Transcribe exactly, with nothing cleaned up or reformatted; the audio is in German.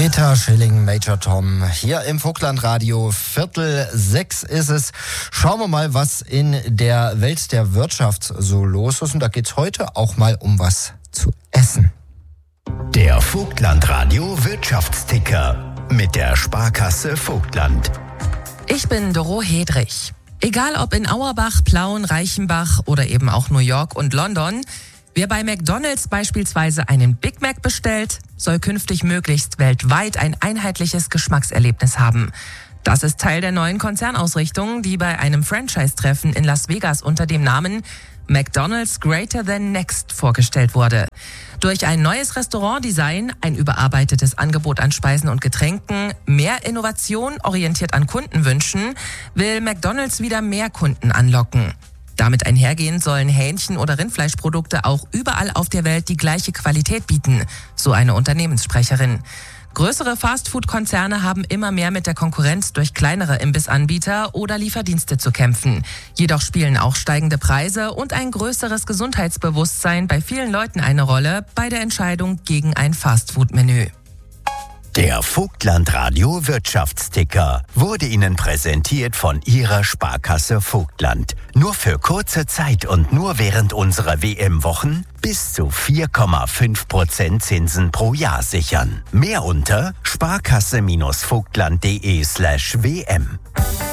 Peter Schilling, Major Tom, hier im Vogtlandradio. Viertel sechs ist es. Schauen wir mal, was in der Welt der Wirtschaft so los ist. Und da geht's heute auch mal um was zu essen. Der Vogtlandradio Wirtschaftsticker mit der Sparkasse Vogtland. Ich bin Doro Hedrich. Egal ob in Auerbach, Plauen, Reichenbach oder eben auch New York und London, wer bei McDonald's beispielsweise einen Big Mac bestellt, soll künftig möglichst weltweit ein einheitliches Geschmackserlebnis haben. Das ist Teil der neuen Konzernausrichtung, die bei einem Franchise-Treffen in Las Vegas unter dem Namen McDonald's Greater Than Next vorgestellt wurde. Durch ein neues Restaurantdesign, ein überarbeitetes Angebot an Speisen und Getränken, mehr Innovation orientiert an Kundenwünschen, will McDonald's wieder mehr Kunden anlocken. Damit einhergehend sollen Hähnchen- oder Rindfleischprodukte auch überall auf der Welt die gleiche Qualität bieten, so eine Unternehmenssprecherin. Größere Fastfood-Konzerne haben immer mehr mit der Konkurrenz durch kleinere Imbissanbieter oder Lieferdienste zu kämpfen. Jedoch spielen auch steigende Preise und ein größeres Gesundheitsbewusstsein bei vielen Leuten eine Rolle bei der Entscheidung gegen ein Fastfood-Menü. Der Vogtlandradio Wirtschaftsticker wurde Ihnen präsentiert von Ihrer Sparkasse Vogtland. Nur für kurze Zeit und nur während unserer W M-Wochen bis zu vier Komma fünf Prozent Zinsen pro Jahr sichern. Mehr unter sparkasse-vogtland.de slash WM.